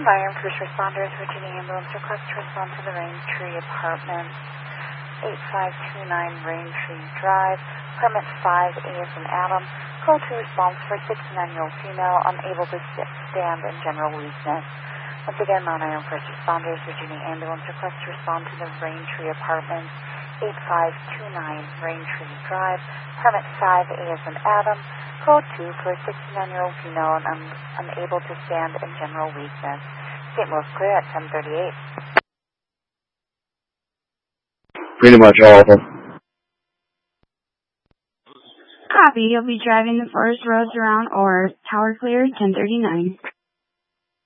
by first responders, Virginia Ambulance request to respond to the Raintree Apartments, 8529 Raintree Drive, permit 5A as in Adam, call to response for 69-year-old female unable to stand in general weakness. Once again, Mount Iron first responders, Virginia Ambulance request to respond to the Raintree Apartments, 8529 Raintree Drive, permit 5A as in Adam, code 2 for a 69-year-old female unable to stand in general weakness. St. Louis clear at 1038. Pretty much all of them. Copy. You'll be driving the Forest Roads around or Tower Clear 1039.